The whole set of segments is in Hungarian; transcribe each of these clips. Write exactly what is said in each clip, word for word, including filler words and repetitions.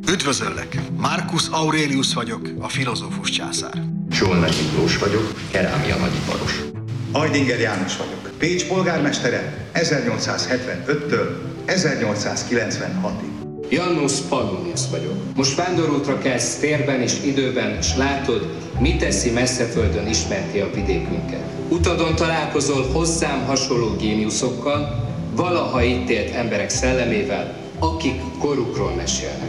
Üdvözöllek! Marcus Aurelius vagyok, a filozófus császár. Zsolnay Miklós vagyok, kerámia nagyiparos. Ajdinger János vagyok, Pécs polgármestere ezernyolcszázhetvenöttől ezernyolcszázkilencvenhatig. Janus Pannonius vagyok. Most vándorútra kelsz térben és időben, s látod, mi teszi messzeföldön ismerté a vidékünket. Utadon találkozol hozzám hasonló géniuszokkal, valaha itt élt emberek szellemével, akik korukról mesélnek.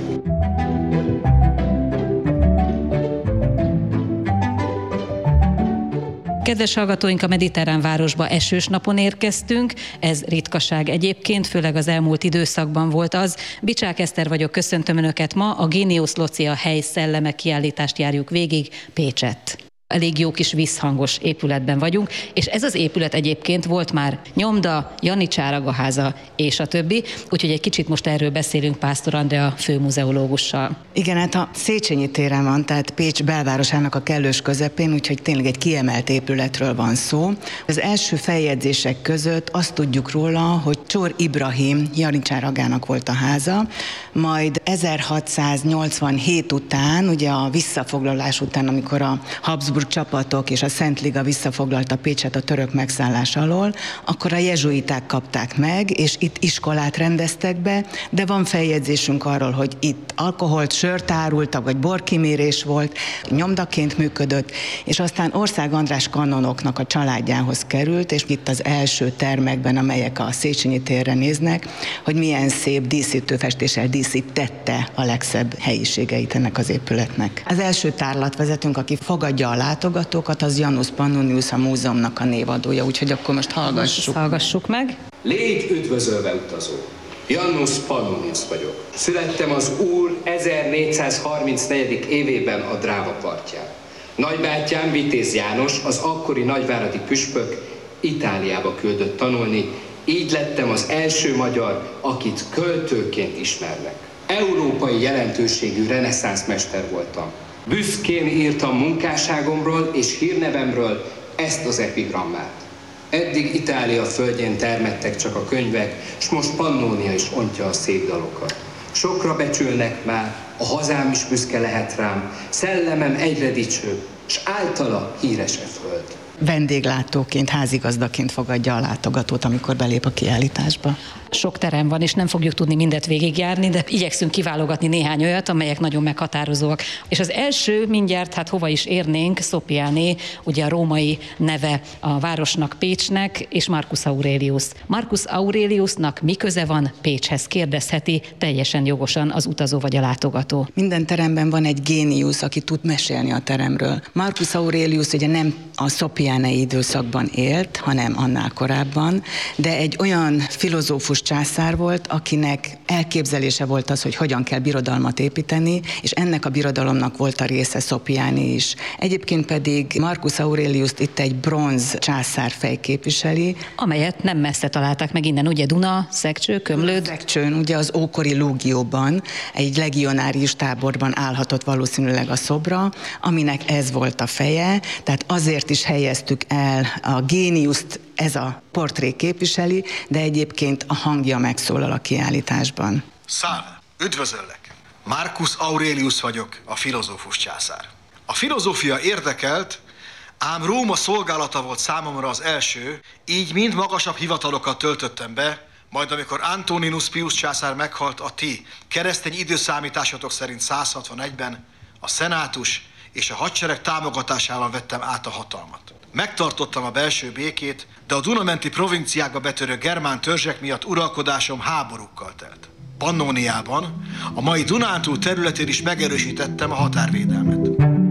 Kedves hallgatóink, a mediterrán városba esős napon érkeztünk, ez ritkaság egyébként, főleg az elmúlt időszakban volt az. Bicsák Eszter vagyok, köszöntöm Önöket ma, a Géniusz Loci, a hely szelleme kiállítást járjuk végig, Pécsett. Elég jó kis visszhangos épületben vagyunk, és ez az épület egyébként volt már nyomda, Janicsár Agaháza és a többi, úgyhogy egy kicsit most erről beszélünk Pásztor Andrea főmuzeológussal. Igen, hát a Széchenyi téren van, tehát Pécs belvárosának a kellős közepén, úgyhogy tényleg egy kiemelt épületről van szó. Az első feljegyzések között azt tudjuk róla, hogy Csór Ibrahim Janicsár Agának volt a háza, majd ezerhatszáznyolcvanhét után, ugye a visszafoglalás után, amikor a Habsburg csapatok és a Szent Liga visszafoglalta Pécset a török megszállás alól, akkor a jezsuiták kapták meg, és itt iskolát rendeztek be, de van feljegyzésünk arról, hogy itt alkoholt, sört árultak, vagy borkimérés volt, nyomdaként működött, és aztán Ország András kanonoknak a családjához került, és itt az első termekben, amelyek a Széchenyi térre néznek, hogy milyen szép díszítőfestéssel díszítette a legszebb helyiségeit ennek az épületnek. Az első tárlatvezetőnk, aki fogadja a látogatókat, az Janus Pannonius, a múzeumnak a névadója, úgyhogy akkor most hallgassuk. Most hallgassuk meg. Légy üdvözölve, utazó! Janus Pannonius vagyok. Születtem az Úr ezernégyszázharmincnegyedik évében a Dráva partján. Nagybátyám, Vitéz János, az akkori nagyváradi püspök Itáliába küldött tanulni, így lettem az első magyar, akit költőként ismernek. Európai jelentőségű reneszánsz mester voltam. Büszkén írtam munkásságomról és hírnevemről ezt az epigrammát. Eddig Itália földjén termettek csak a könyvek, s most Pannónia is ontja a szép dalokat. Sokra becsülnek már, a hazám is büszke lehet rám, szellemem egyre dicsőbb, s általa híres e föld. Vendéglátóként, házigazdaként fogadja a látogatót, amikor belép a kiállításba. Sok terem van, és nem fogjuk tudni mindet végigjárni, de igyekszünk kiválogatni néhány olyat, amelyek nagyon meghatározóak. És az első mindjárt, hát hova is érnénk, Szopiáné, ugye a római neve a városnak, Pécsnek, és Marcus Aurelius. Marcus Aureliusnak mi köze van Pécshez, kérdezheti teljesen jogosan az utazó vagy a látogató. Minden teremben van egy géniusz, aki tud mesélni a teremről. Marcus Aurelius ugye nem a Szopiánei időszakban élt, hanem annál korábban, de egy olyan filozófus császár volt, akinek elképzelése volt az, hogy hogyan kell birodalmat építeni, és ennek a birodalomnak volt a része Szopiáné is. Egyébként pedig Marcus Aureliust itt egy bronz császárfej képviseli. Amelyet nem messze találták meg innen, ugye Duna, Szekcső, Kömlőd? Szekcsőn, ugye az ókori Lúgióban, egy legionárius táborban állhatott valószínűleg a szobra, aminek ez volt a feje, tehát azért is helyeztük el a géniuszt, ez a portré képviseli, de egyébként a hangja megszólal a kiállításban. Szál, üdvözöllek! Marcus Aurelius vagyok, a filozófus császár. A filozófia érdekelt, ám Róma szolgálata volt számomra az első, így mind magasabb hivatalokat töltöttem be, majd amikor Antoninus Pius császár meghalt, a ti keresztény időszámításatok szerint száz hatvanegyben a szenátus és a hadsereg támogatásával vettem át a hatalmat. Megtartottam a belső békét, de a Dunamenti provinciákba betörő germán törzsek miatt uralkodásom háborúkkal telt. Pannóniában, a mai Dunántúl területén is megerősítettem a határvédelmet.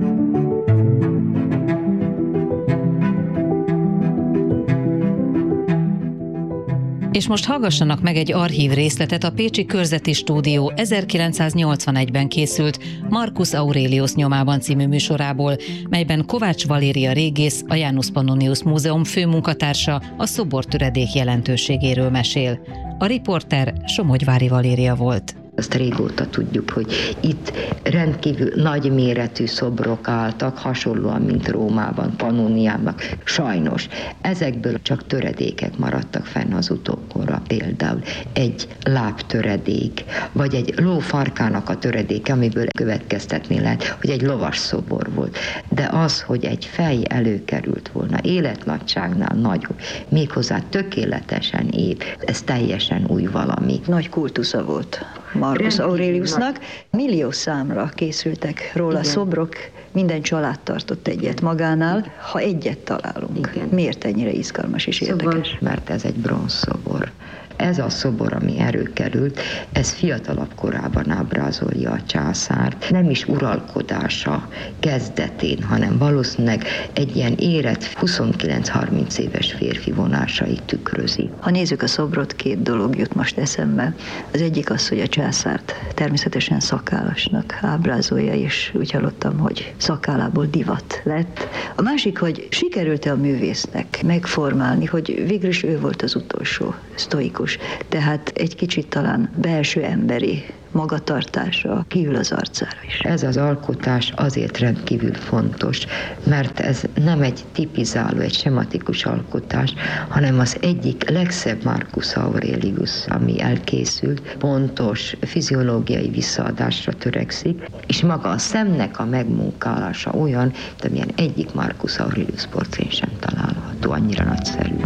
És most hallgassanak meg egy archív részletet, a Pécsi Körzeti Stúdió ezerkilencszáznyolcvanegyben készült Marcus Aurelius nyomában című műsorából, melyben Kovács Valéria régész, a Janus Pannonius Múzeum főmunkatársa a szobortöredék jelentőségéről mesél. A riporter Somogyvári Valéria volt. Azt régóta tudjuk, hogy itt rendkívül nagy méretű szobrok álltak, hasonlóan, mint Rómában, Pannoniában. Sajnos ezekből csak töredékek maradtak fenn az utókorra. Például egy lábtöredék, vagy egy ló farkának a töredéke, amiből következtetni lehet, hogy egy lovas szobor volt. De az, hogy egy fej előkerült volna életnagyságnál nagyobb, méghozzá tökéletesen épp, ez teljesen új valami. Nagy kultusza volt Marcus Aureliusnak. Millió számra készültek róla igen. szobrok, minden család tartott egyet magánál, ha egyet találunk. Igen. Miért ennyire izgalmas és érdekes? Szóval, mert ez egy bronzszobor. Ez a szobor, ami előkerült, ez fiatalabb korában ábrázolja a császárt. Nem is uralkodása kezdetén, hanem valószínűleg egy ilyen érett huszonkilenc-harminc éves férfi vonásait tükrözi. Ha nézzük a szobrot, két dolog jut most eszembe. Az egyik az, hogy a császárt természetesen szakállasnak ábrázolja, és úgy hallottam, hogy szakállából divat lett. A másik, hogy sikerült-e a művésznek megformálni, hogy végül is ő volt az utolsó sztoikus. Tehát egy kicsit talán belső emberi magatartása kiül az arcára is. Ez az alkotás azért rendkívül fontos, mert ez nem egy tipizáló, egy sematikus alkotás, hanem az egyik legszebb Marcus Aurelius, ami elkészült, pontos fiziológiai visszaadásra törekszik, és maga a szemnek a megmunkálása olyan, de milyen egyik Marcus Aurelius portrén sem található, annyira nagyszerű.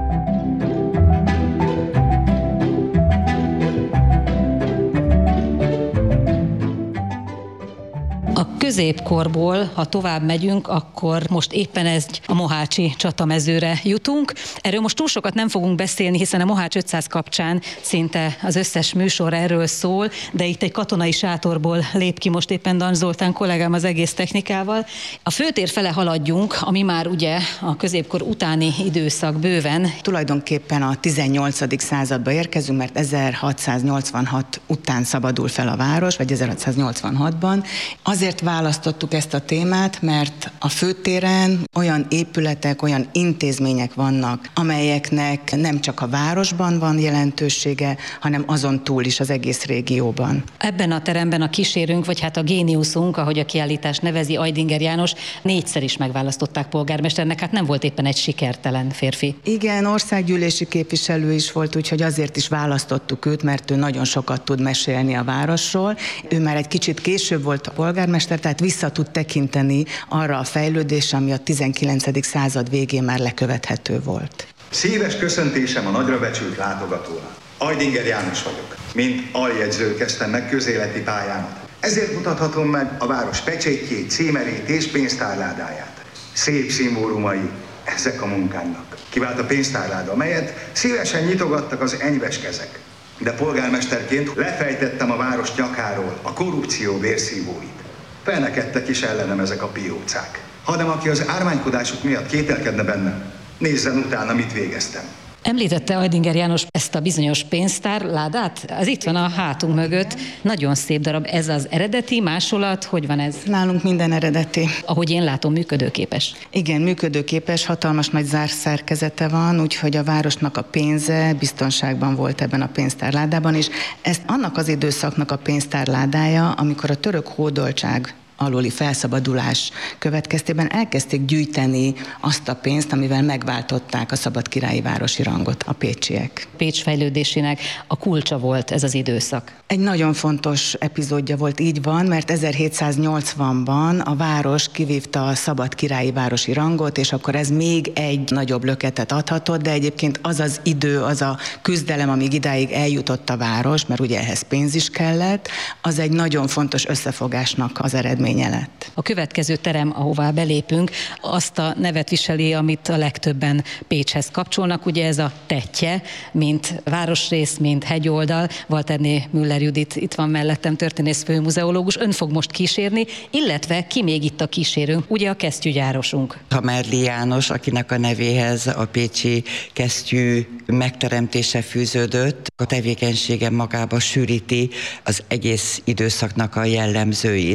A középkorból, ha tovább megyünk, akkor most éppen ez a mohácsi csatamezőre jutunk. Erről most túl sokat nem fogunk beszélni, hiszen a Mohács ötszáz kapcsán szinte az összes műsor erről szól, de itt egy katonai sátorból lép ki most éppen Dan Zoltán kollégám az egész technikával. A főtér fele haladjunk, ami már ugye a középkor utáni időszak bőven. Tulajdonképpen a tizennyolcadik századba érkezünk, mert ezerhatszáznyolcvanhat után szabadul fel a város, vagy ezerhatszáznyolcvanhatban. Azért választottuk ezt a témát, mert a főtéren olyan épületek, olyan intézmények vannak, amelyeknek nem csak a városban van jelentősége, hanem azon túl is az egész régióban. Ebben a teremben a kísérünk, vagy hát a géniuszunk, ahogy a kiállítás nevezi, Ajdinger János, négyszer is megválasztották polgármesternek, hát nem volt éppen egy sikertelen férfi. Igen, országgyűlési képviselő is volt, úgyhogy azért is választottuk őt, mert ő nagyon sokat tud mesélni a városról. Ő már egy kicsit később volt a polgármester, tehát vissza tud tekinteni arra a fejlődésre, ami a tizenkilencedik század végén már lekövethető volt. Szíves köszöntésem a nagyra becsült látogatónak. Ajdinger János vagyok. Mint aljegyző kezdtem meg közéleti pályámat. Ezért mutathatom meg a város pecsétjét, címerét és pénztárládáját. Szép szimbólumai ezek a munkának. Kivált a pénztárláda, amelyet szívesen nyitogattak az enyves kezek. De polgármesterként lefejtettem a város nyakáról a korrupció vérszívóit. Felnekedtek is ellenem ezek a piócák. Hanem aki az ármánykodásuk miatt kételkedne bennem, nézzen utána, mit végeztem. Említette Ajdinger János ezt a bizonyos pénztárládát? Ez itt van a hátunk mögött. Nagyon szép darab. Ez az eredeti másolat? Hogy van ez? Nálunk minden eredeti. Ahogy én látom, működőképes. Igen, működőképes, hatalmas nagy zárszerkezete van, úgyhogy a városnak a pénze biztonságban volt ebben a pénztárládában, és ezt annak az időszaknak a pénztárládája, amikor a török hódoltság aluli felszabadulás következtében elkezdték gyűjteni azt a pénzt, amivel megváltották a szabadkirályi városi rangot a pécsiek. Pécs fejlődésének a kulcsa volt ez az időszak. Egy nagyon fontos epizódja volt, így van, mert ezerhétszáznyolcvanban a város kivívta a szabadkirályi városi rangot, és akkor ez még egy nagyobb löketet adhatott, de egyébként az az idő, az a küzdelem, amíg idáig eljutott a város, mert ugye ehhez pénz is kellett, az egy nagyon fontos összefogásnak az eredmény. Lett. A következő terem, ahová belépünk, azt a nevet viseli, amit a legtöbben Pécshez kapcsolnak. Ugye ez a Tettye, mint városrész, mint hegyoldal. Walterné Müller Judit itt van mellettem, történész főmuzeológus. Ön fog most kísérni, illetve ki még itt a kísérőnk? Ugye a kesztyűgyárosunk. Hamerli János, akinek a nevéhez a pécsi kesztyű megteremtése fűződött. A tevékenysége magába sűríti az egész időszaknak a jellemzőit.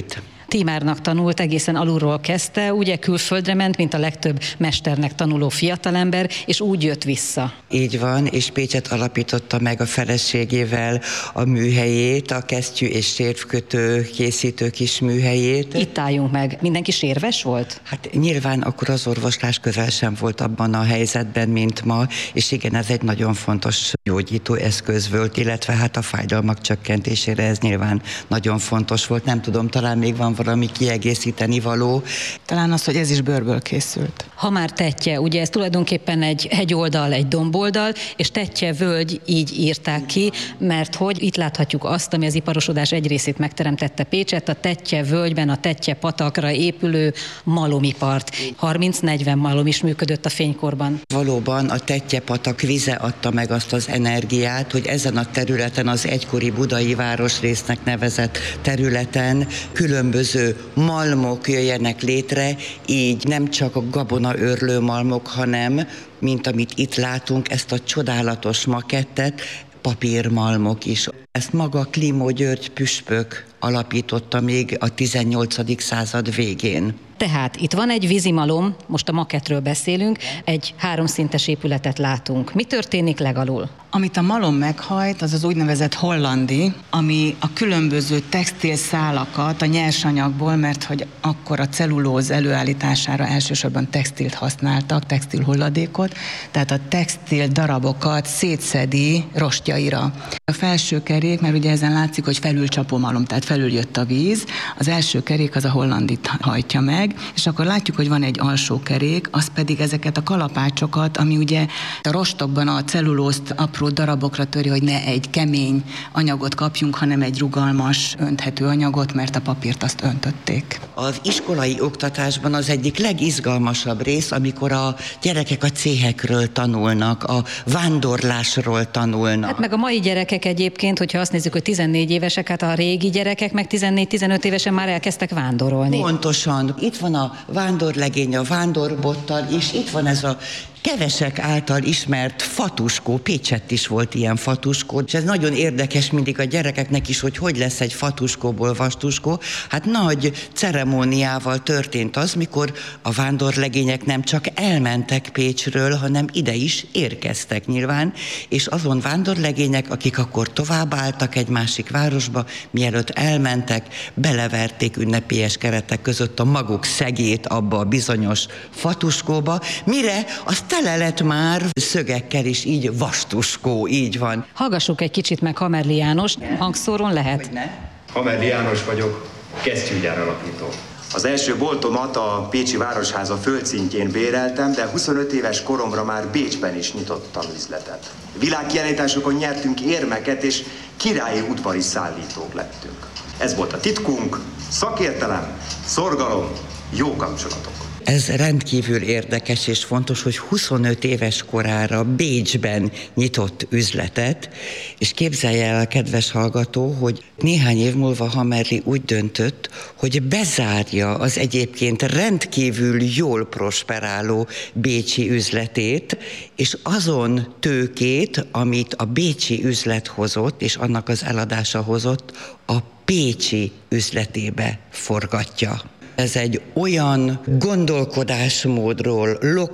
Tímárnak tanult, egészen alulról kezdte, ugye külföldre ment, mint a legtöbb mesternek tanuló fiatalember, és úgy jött vissza. Így van, és Pécset alapította meg a feleségével a műhelyét, a kesztyű és sérvkötő készítő kis műhelyét. Itt álljunk meg. Mindenki sérves volt? Hát nyilván akkor az orvoslás közel sem volt abban a helyzetben, mint ma, és igen, ez egy nagyon fontos gyógyító eszköz volt, illetve hát a fájdalmak csökkentésére ez nyilván nagyon fontos volt. Nem tudom, talán még van valami kiegészíteni való. Talán az, hogy ez is bőrből készült. Ha már Tettye, ugye ez tulajdonképpen egy hegyoldal, egy domboldal, és Tettye völgy, így írták ki, mert hogy itt láthatjuk azt, ami az iparosodás egy részét megteremtette Pécset, a Tettye völgyben, a Tettye patakra épülő malomipart. harminc-negyven malom is működött a fénykorban. Valóban a Tettye patak vize adta meg azt az energiát, hogy ezen a területen, az egykori budai városrésznek nevezett területen különböző malmok jöjjenek létre, így nem csak a gabonaőrlő malmok, hanem, mint amit itt látunk, ezt a csodálatos makettet, papírmalmok is. Ezt maga Klimó György püspök alapította még a tizennyolcadik század végén. Tehát itt van egy vízimalom, most a makettről beszélünk, egy háromszintes épületet látunk. Mi történik legalul? Amit a malom meghajt, az az úgynevezett hollandi, ami a különböző textilszálakat a nyersanyagból, mert hogy akkor a cellulóz előállítására elsősorban textilt használtak, textil hulladékot, tehát a textil darabokat szétszedi rostjaira. A felső kerék, mert ugye ezen látszik, hogy felülcsapó malom, tehát felül jött a víz, az első kerék az a hollandit hajtja meg, és akkor látjuk, hogy van egy alsó kerék, az pedig ezeket a kalapácsokat, ami ugye a rostokban a cellulózt apró darabokra töri, hogy ne egy kemény anyagot kapjunk, hanem egy rugalmas, önthető anyagot, mert a papírt azt öntötték. Az iskolai oktatásban az egyik legizgalmasabb rész, amikor a gyerekek a céhekről tanulnak, a vándorlásról tanulnak. Hát meg a mai gyerekek egyébként, hogyha azt nézzük, hogy tizennégy évesek, hát a régi gyerekek meg tizennégy-tizenöt évesen már elkezdtek vándorolni. Pontosan. Itt van a vándorlegény a vándorbottal, és itt van ez a kevesek által ismert fatuskó, Pécsett is volt ilyen fatuskó, és ez nagyon érdekes mindig a gyerekeknek is, hogy hogy lesz egy fatuskóból vastuskó. Hát nagy ceremóniával történt az, mikor a vándorlegények nem csak elmentek Pécsről, hanem ide is érkeztek nyilván, és azon vándorlegények, akik akkor továbbálltak egy másik városba, mielőtt elmentek, beleverték ünnepélyes keretek között a maguk szegét abba a bizonyos fatuskóba, mire azt tele lett már szögekkel is, így vastuskó, így van. Hallgassuk egy kicsit meg Hamerli János, hangszóron lehet? Hamerli János vagyok, kesztyűgyár alapító. Az első boltomat a Pécsi Városháza földszintjén béreltem, de huszonöt éves koromra már Bécsben is nyitottam üzletet. Világkiállításokon nyertünk érmeket, és királyi udvari szállítók lettünk. Ez volt a titkunk, szakértelem, szorgalom, jó kapcsolatok. Ez rendkívül érdekes és fontos, hogy huszonöt éves korára Bécsben nyitott üzletet, és képzelje el a kedves hallgató, hogy néhány év múlva Hamerli úgy döntött, hogy bezárja az egyébként rendkívül jól prosperáló bécsi üzletét, és azon tőkét, amit a bécsi üzlet hozott, és annak az eladása hozott, a pécsi üzletébe forgatja. Ez egy olyan gondolkodásmódról,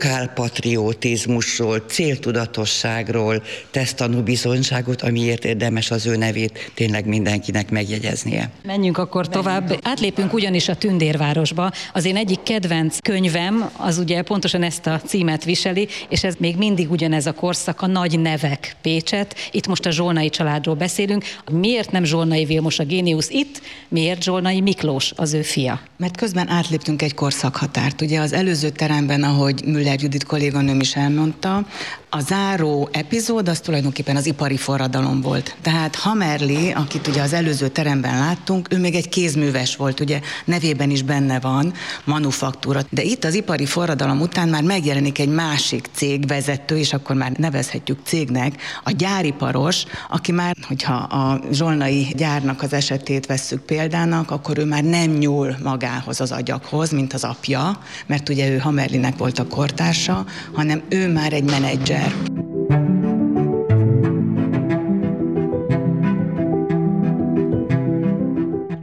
lokálpatriotizmusról, céltudatosságról tesz tanúbizonyságot, amiért érdemes az ő nevét tényleg mindenkinek megjegyeznie. Menjünk akkor tovább. Menjünk. Átlépünk ugyanis a Tündérvárosba. Az én egyik kedvenc könyvem, az ugye pontosan ezt a címet viseli, és ez még mindig ugyanez a korszak, a Nagy nevek Pécset. Itt most a Zsolnai családról beszélünk. Miért nem Zsolnai Vilmos a géniusz itt? Miért Zsolnai Miklós az ő fia? Mert közben átléptünk egy korszakhatárt. Ugye az előző teremben, ahogy Müller Judit kolléganőm is elmondta, a záró epizód az tulajdonképpen az ipari forradalom volt. Tehát Hamerli, akit ugye az előző teremben láttunk, ő még egy kézműves volt, ugye nevében is benne van, manufaktúra. De itt az ipari forradalom után már megjelenik egy másik cégvezető, és akkor már nevezhetjük cégnek, a gyáriparos, aki már, hogyha a zsolnai gyárnak az esetét vesszük példának, akkor ő már nem nyúl magához az agyakhoz, mint az apja, mert ugye ő Hamerlinek volt a kortársa, hanem ő már egy menedzser.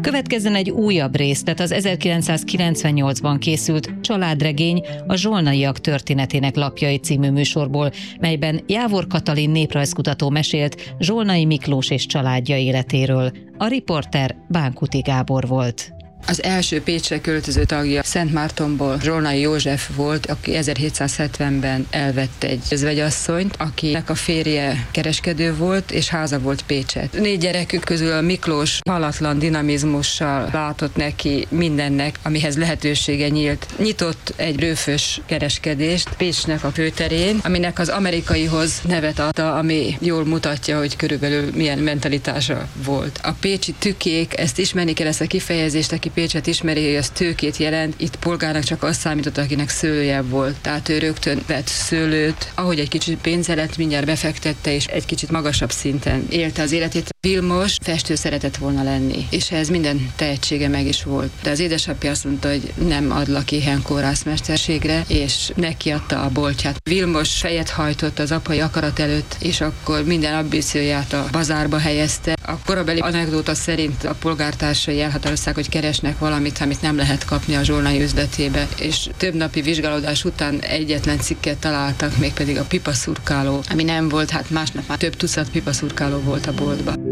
Következzen egy újabb részlet az ezerkilencszázkilencvennyolcban készült Családregény a Zsolnaiak történetének lapjai című műsorból, melyben Jávor Katalin néprajzkutató mesélt Zsolnai Miklós és családja életéről. A riporter Bánkuti Gábor volt. Az első Pécsre költöző tagja Szentmártonból Zsolnai József volt, aki ezerhétszázhetvenben elvette egy özvegyasszonyt, akinek a férje kereskedő volt, és háza volt Pécset. Négy gyerekük közül a Miklós halatlan dinamizmussal látott neki mindennek, amihez lehetősége nyílt. Nyitott egy rőfös kereskedést Pécsnek a főterén, aminek az amerikaihoz nevet adta, ami jól mutatja, hogy körülbelül milyen mentalitása volt. A pécsi tükék, ezt ismerni kell, ezt a kifejezést, aki Pécset ismeri, hogy az tőkét jelent. Itt polgárnak csak azt számított, akinek szőlője volt. Tehát ő rögtön vett szőlőt, ahogy egy kicsit pénze lett, mindjárt befektette, és egy kicsit magasabb szinten élte az életét. Vilmos festő szeretett volna lenni, és ehhez minden tehetsége meg is volt. De az édesapja azt mondta, hogy nem adlak éhen kórászmesterségre, és neki adta a boltját. Vilmos fejet hajtott az apai akarat előtt, és akkor minden ambícióját a bazárba helyezte. A korabeli anekdóta szerint a polgártársai elhatározták, hogy keresnek valamit, amit nem lehet kapni a zsolnai üzletébe, és több napi vizsgálódás után egyetlen cikket találtak, mégpedig a pipaszurkáló, ami nem volt, hát másnap már több tucat pipaszurkáló volt a boltban.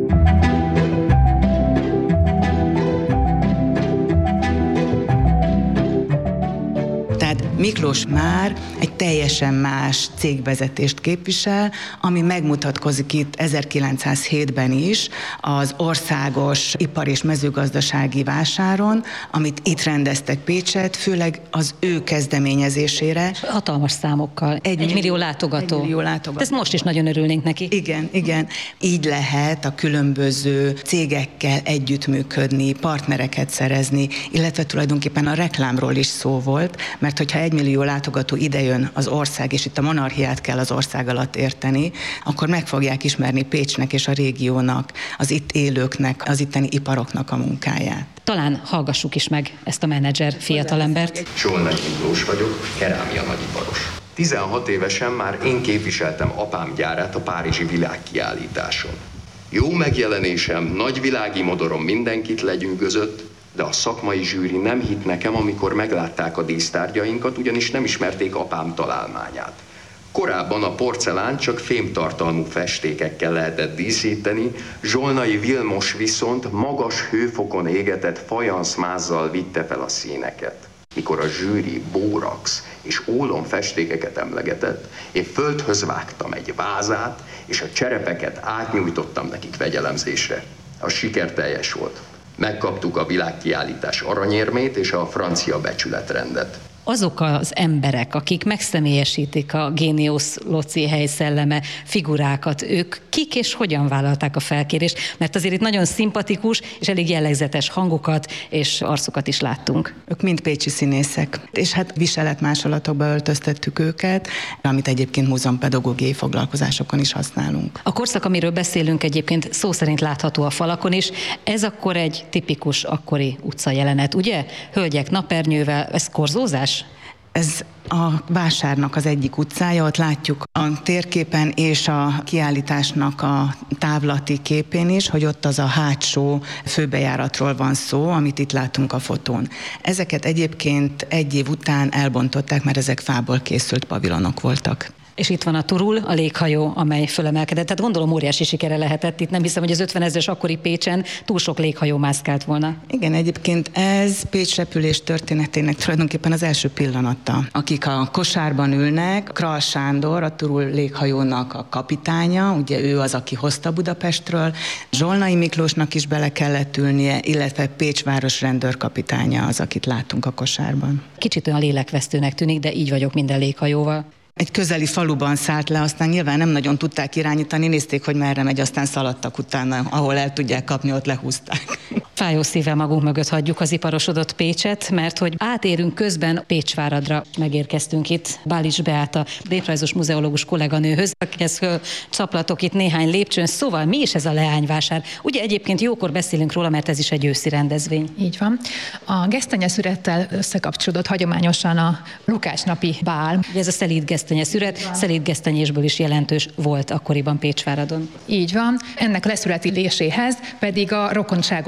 Miklós már egy teljesen más cégvezetést képvisel, ami megmutatkozik itt ezerkilencszázhétben is az országos ipar- és mezőgazdasági vásáron, amit itt rendeztek Pécset, főleg az ő kezdeményezésére. Hatalmas számokkal. Egy, egy millió látogató. Egy millió látogató. Ezt most is nagyon örülnénk neki. Igen, igen. Így lehet a különböző cégekkel együttműködni, partnereket szerezni, illetve tulajdonképpen a reklámról is szó volt, mert hogyha egy millió látogató idejön az ország, és itt a monarchiát kell az ország alatt érteni, akkor meg fogják ismerni Pécsnek és a régiónak, az itt élőknek, az itteni iparoknak a munkáját. Talán hallgassuk is meg ezt a menedzser fiatalembert. Zsolnai Miklós vagyok, kerámia nagyiparos. tizenhat évesen már én képviseltem apám gyárát a párizsi világkiállításon. Jó megjelenésem, nagyvilági modorom mindenkit legyűgözött, de a szakmai zsűri nem hitt nekem, amikor meglátták a dísztárgyainkat, ugyanis nem ismerték apám találmányát. Korábban a porcelán csak fémtartalmú festékekkel lehetett díszíteni, Zsolnai Vilmos viszont magas hőfokon égetett fajanszmázzal vitte fel a színeket. Mikor a zsűri bórax és ólom festékeket emlegetett, én földhöz vágtam egy vázát, és a cserepeket átnyújtottam nekik vegyelemzésre. A siker teljes volt. Megkaptuk a világkiállítás aranyérmét és a francia becsületrendet. Azok az emberek, akik megszemélyesítik a Géniusz Loci helyszelleme figurákat, ők kik és hogyan vállalták a felkérést? Mert azért itt nagyon szimpatikus és elég jellegzetes hangokat és arcokat is láttunk. Ők mind pécsi színészek, és hát viseletmásolatokba öltöztettük őket, amit egyébként múzeumpedagógiai foglalkozásokon is használunk. A korszak, amiről beszélünk, egyébként szó szerint látható a falakon is. Ez akkor egy tipikus akkori utca jelenet, ugye? Hölgyek napernyővel, ez korzózás? Ez a vásárnak az egyik utcája, ott látjuk a térképen és a kiállításnak a távlati képén is, hogy ott az a hátsó főbejáratról van szó, amit itt látunk a fotón. Ezeket egyébként egy év után elbontották, mert ezek fából készült pavilonok voltak. És itt van a Turul, a léghajó, amely fölemelkedett. Tehát gondolom óriási sikere lehetett itt. Nem hiszem, hogy az ötvenezres akkori Pécsen túl sok léghajó mászkált volna. Igen, egyébként ez Pécs repülés történetének tulajdonképpen az első pillanata. Akik a kosárban ülnek, Krall Sándor, a Turul léghajónak a kapitánya, ugye ő az, aki hozta Budapestről, Zsolnai Miklósnak is bele kellett ülnie, illetve Pécs város rendőrkapitánya az, akit láttunk a kosárban. Kicsit olyan lélekvesztőnek tűnik, de így vagyok minden léghajóval. Egy közeli faluban szállt le, aztán nyilván nem nagyon tudták irányítani, nézték, hogy merre megy, aztán szaladtak utána, ahol el tudják kapni, ott lehúzták. Fájó szívvel magunk mögött hagyjuk az iparosodott Pécset, mert hogy átérünk közben Pécsváradra, megérkeztünk itt Bálics Beáta, néprajzos muzeológus kolléganőhöz, akihez szaplatok itt néhány lépcsőn. Szóval mi is ez a leányvásár? Ugye egyébként jókor beszélünk róla, mert ez is egy őszi rendezvény. Így van. A gesztenyeszürettel összekapcsolódott hagyományosan a Lukács-napi bál. Ugye ez a szelíd gesztenyeszüret, szelíd gesztenyésből is jelentős volt akkoriban Pécsváradon. Így van. Ennek a leszületéséhez pedig a rokonságot hívták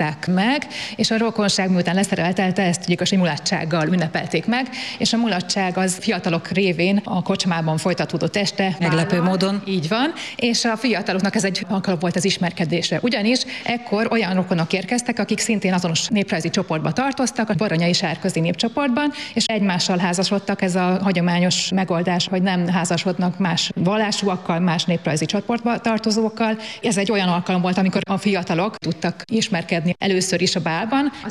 mulatták meg, és a rokonság miután leszereltelte, ezt tudjuk, hogy mulatsággal ünnepelték meg, és a mulatság az fiatalok révén a kocsmában folytatódott este. Meglepő vállal, módon. Így van, és a fiataloknak ez egy alkalom volt az ismerkedésre. Ugyanis ekkor olyan rokonok érkeztek, akik szintén azonos néprajzi csoportba tartoztak, a baranyai sárközi népcsoportban, és egymással házasodtak. Ez a hagyományos megoldás, hogy nem házasodnak más vallásúakkal, más néprajzi csoportba tartozókkal. Ez egy olyan alkalom volt, amikor a fiatalok tudtak ismerkedni először is a bálban.